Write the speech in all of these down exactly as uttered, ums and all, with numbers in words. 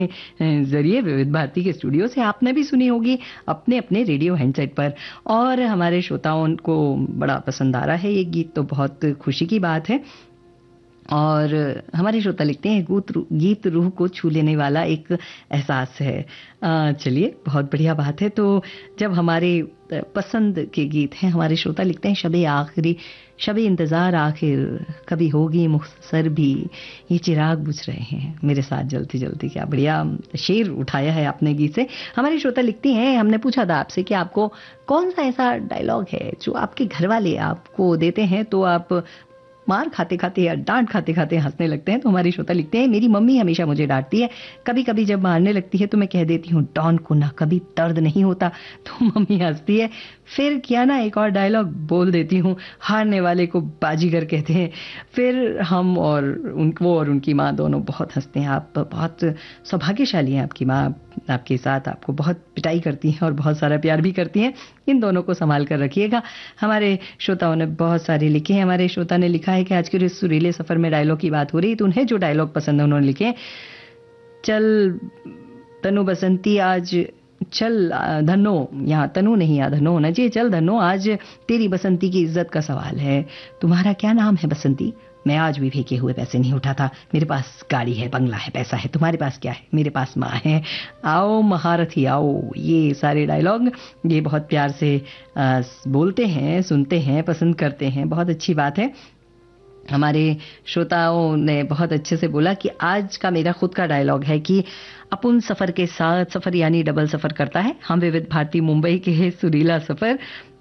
ज़रिए विविध भारती के स्टूडियो से आपने भी सुनी होगी अपने अपने रेडियो हैंडसेट पर। और हमारे श्रोताओं को बड़ा पसंद आ रहा है ये गीत, तो बहुत खुशी की बात है। और हमारे श्रोता लिखते हैं गीत गीत रूह को छू लेने वाला एक एहसास है। अ, चलिए बहुत बढ़िया बात है। तो जब हमारे पसंद के गीत हैं, हमारे श्रोता लिखते हैं शबे आखिरी शबे इंतज़ार आखिर कभी होगी मुख्तसर भी ये चिराग बुझ रहे हैं मेरे साथ जलती जलती। क्या बढ़िया शेर उठाया है आपने गीत से। हमारी श्रोता लिखती हैं, हमने पूछा था आपसे कि आपको कौन सा ऐसा डायलॉग है जो आपके घर वाले आपको देते हैं तो आप मार खाते खाते या डांट खाते खाते हंसने लगते हैं। तो हमारी श्रोता लिखते हैं, मेरी मम्मी हमेशा मुझे डांटती है, कभी कभी जब मारने लगती है तो मैं कह देती हूँ डॉन को ना कभी दर्द नहीं होता, तो मम्मी हंसती है। फिर क्या ना एक और डायलॉग बोल देती हूँ, हारने वाले को बाजीगर कहते हैं। फिर हम और उन वो और उनकी माँ दोनों बहुत हंसते हैं। आप बहुत सौभाग्यशाली हैं, आपकी माँ आपके साथ आपको बहुत पिटाई करती हैं और बहुत सारा प्यार भी करती हैं। इन दोनों को संभाल कर रखिएगा। हमारे श्रोताओं ने बहुत सारे लिखे हैं। हमारे श्रोता ने लिखा है कि आज के इस सुरीले सफर में डायलॉग की बात हो रही, तो उन्हें जो डायलॉग पसंद है उन्होंने लिखे, चल तनु बसंती आज चल धनो, यहाँ तनु नहीं यहाँ धनो होना चाहिए, चल धनो आज तेरी बसंती की इज्जत का सवाल है। तुम्हारा क्या नाम है बसंती? मैं आज भी फेंके हुए पैसे नहीं उठाता, मेरे पास गाड़ी है, बंगला है, पैसा है। तुम्हारे पास क्या है? मेरे पास माँ है। आओ महारथी आओ। ये सारे डायलॉग ये बहुत प्यार से आ, बोलते हैं, सुनते हैं, पसंद करते हैं। बहुत अच्छी बात है। हमारे श्रोताओं ने बहुत अच्छे से बोला कि आज का मेरा खुद का डायलॉग है कि अपन सफर के साथ, सफर यानी डबल सफर करता है। हम विविध भारती मुंबई के सुरीला सफर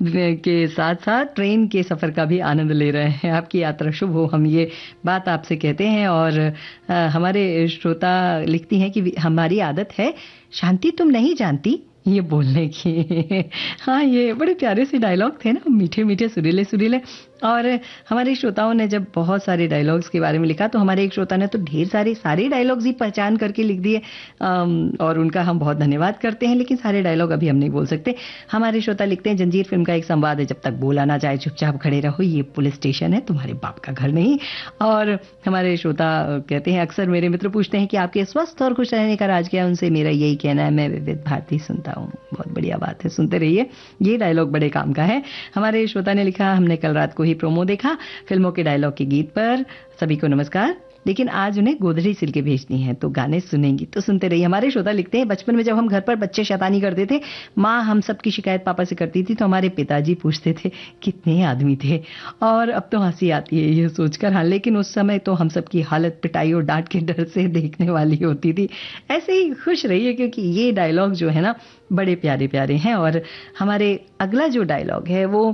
के साथ साथ ट्रेन के सफर का भी आनंद ले रहे हैं। आपकी यात्रा शुभ हो, हम ये बात आपसे कहते हैं। और आ, हमारे श्रोता लिखती हैं कि हमारी आदत है शांति तुम नहीं जानती ये बोलने की। हाँ, ये बड़े प्यारे से डायलॉग थे ना, मीठे मीठे सुरीले सुरीले। और हमारे श्रोताओं ने जब बहुत सारे डायलॉग्स के बारे में लिखा, तो हमारे एक श्रोता ने तो ढेर सारे सारे डायलॉग्स ही पहचान करके लिख दिए, और उनका हम बहुत धन्यवाद करते हैं। लेकिन सारे डायलॉग अभी हम नहीं बोल सकते। हमारे श्रोता लिखते हैं, जंजीर फिल्म का एक संवाद है, जब तक बोला ना जाए चुपचाप खड़े रहो, ये पुलिस स्टेशन है, तुम्हारे बाप का घर नहीं। और हमारे श्रोता कहते हैं, अक्सर मेरे मित्र पूछते हैं कि आपके स्वस्थ और खुश रहने का राज क्या है। उनसे मेरा यही कहना है, मैं विविध भारती सुनता हूँ। बहुत बढ़िया बात है, सुनते रहिए, ये डायलॉग बड़े काम का है। हमारे श्रोता ने लिखा, हमने कल रात को ही प्रोमो देखा फिल्मों के डायलॉग के गीत पर। सभी को नमस्कार, लेकिन आज उन्हें गोदड़ी सिल के भेजनी है, तो गाने सुनेंगी तो सुनते रहिए। हमारे श्रोता लिखते हैं, बचपन में जब हम घर पर बच्चे शैतानी करते थे, माँ हम सबकी शिकायत पापा से करती थी, तो हमारे पिताजी पूछते थे कितने आदमी थे। और अब तो हंसी आती है ये सोचकर। हाँ, लेकिन उस समय तो हम सबकी हालत पिटाई और डांट के डर से देखने वाली होती थी। ऐसे ही खुश रहिए, क्योंकि ये डायलॉग जो है ना बड़े प्यारे प्यारे हैं। और हमारे अगला जो डायलॉग है वो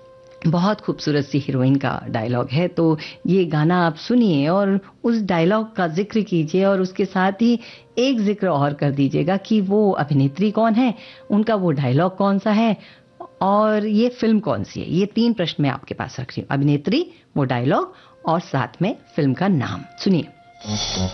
बहुत खूबसूरत सी हीरोइन का डायलॉग है, तो ये गाना आप सुनिए और उस डायलॉग का जिक्र कीजिए, और उसके साथ ही एक जिक्र और कर दीजिएगा कि वो अभिनेत्री कौन है, उनका वो डायलॉग कौन सा है, और ये फिल्म कौन सी है। ये तीन प्रश्न मैं आपके पास रख रही हूँ, अभिनेत्री, वो डायलॉग और साथ में फिल्म का नाम। सुनिए।